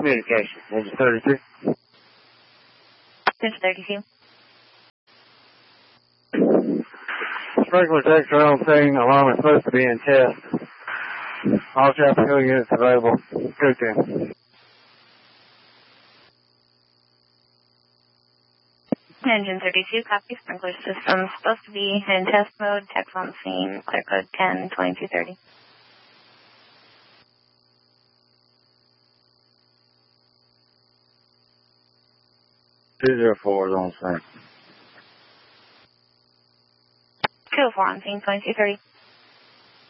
communication. Engine 32. Engine 32. Sprinkler checks are on scene. Alarm is supposed to be in test. All traffic control units available. Go to. Engine 32, copy. Sprinkler system supposed to be in test mode. Text on scene. Clear code 10-2230. Two 04 is on scene. 204 on scene, 2230.